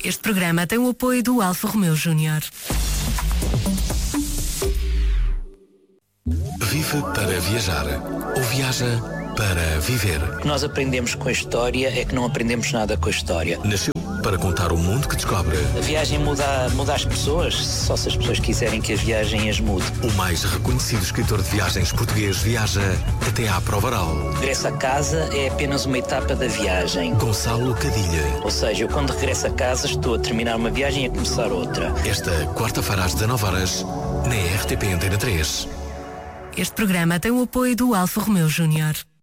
Este programa tem o apoio do Alfa Romeo Júnior. Vive para viajar ou viaja para viver. O que nós aprendemos com a história é que não aprendemos nada com a história. Nasceu para contar o mundo que descobre. A viagem muda as pessoas, só se as pessoas quiserem que a viagem as mude. O mais reconhecido escritor de viagens português viaja até à prova oral. Regresso a casa é apenas uma etapa da viagem. Gonçalo Cadilha. Ou seja, eu quando regresso a casa estou a terminar uma viagem e a começar outra. Esta quarta-feira às 19 horas na RTP Antena 3. Este programa tem o apoio do Alfa Romeo Júnior.